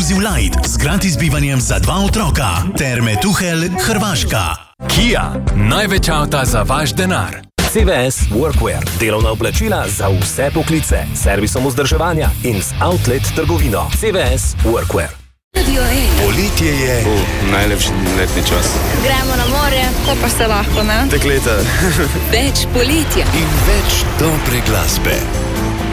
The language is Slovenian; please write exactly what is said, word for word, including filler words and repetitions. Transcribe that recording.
Exclusive Light z gratis bivanjem za dva otroka. Terme Tuhelj, Hrvaška. Kia, največ avta za vaš denar. C V S Workwear, delovna oblačila za vse poklice, servisom vzdrževanja in z outlet trgovino. C V S Workwear. Poletje je uh, najlepši letni čas. Gremo na morje, ko pa se lahko, ne? Dekleta. Več poletja in več dobre glasbe.